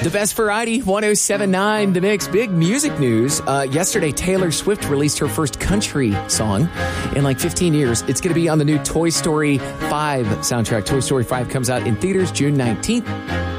The best variety, 107.9 The Mix. Big music news. Yesterday, Taylor Swift released her first country song in like 15 years. It's going to be on the new Toy Story 5 soundtrack. Toy Story 5 comes out in theaters June 19th.